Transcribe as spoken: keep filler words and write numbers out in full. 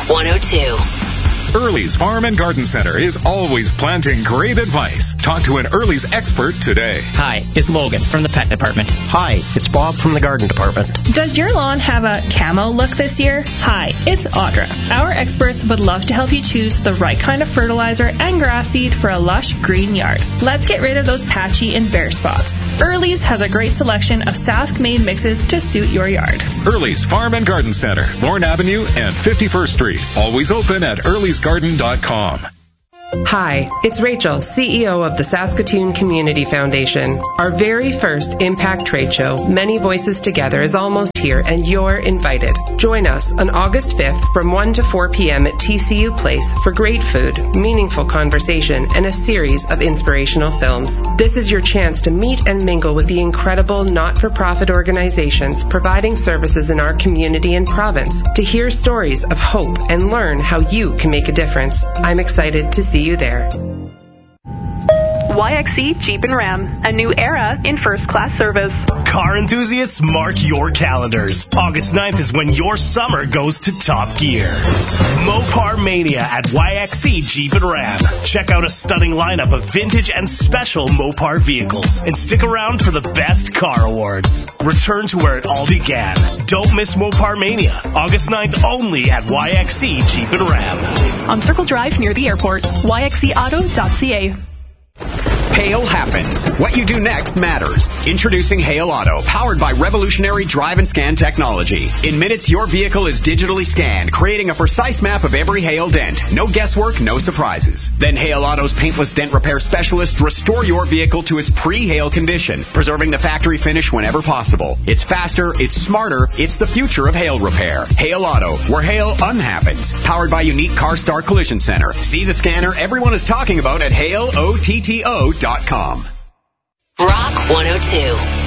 one oh two. Early's Farm and Garden Center is always planting great advice. Talk to an Early's expert today. Hi, it's Logan from the Pet Department. Hi, it's Bob from the Garden Department. Does your lawn have a camo look this year? Hi, it's Audra. Our experts would love to help you choose the right kind of fertilizer and grass seed for a lush green yard. Let's get rid of those patchy and bare spots. Early's has a great selection of Sask-made mixes to suit your yard. Early's Farm and Garden Center, Lorne Avenue and fifty-first Street. Always open at earlys garden dot com. Hi, it's Rachel, C E O of the Saskatoon Community Foundation. Our very first Impact Trade Show, Many Voices Together, is almost here, and you're invited. Join us on August fifth from one to four p.m. at T C U Place for great food, meaningful conversation, and a series of inspirational films. This is your chance to meet and mingle with the incredible not-for-profit organizations providing services in our community and province, to hear stories of hope and learn how you can make a difference. I'm excited to see you there. Y X C Jeep and Ram, a new era in first-class service. Car enthusiasts, mark your calendars. August ninth is when your summer goes to top gear. Mopar Mania at Y X C Jeep and Ram. Check out a stunning lineup of vintage and special Mopar vehicles, and stick around for the best car awards. Return to where it all began. Don't miss Mopar Mania, August ninth only at Y X C Jeep and Ram. On Circle Drive near the airport, y x c auto dot c a. Hail happens. What you do next matters. Introducing Hail Auto, powered by revolutionary drive and scan technology. In minutes, your vehicle is digitally scanned, creating a precise map of every hail dent. No guesswork, no surprises. Then Hail Auto's paintless dent repair specialists restore your vehicle to its pre-hail condition, preserving the factory finish whenever possible. It's faster, it's smarter, it's the future of hail repair. Hail Auto, where hail unhappens. Powered by unique CarStar Collision Center. See the scanner everyone is talking about at hail otto dot com. Rock one oh two.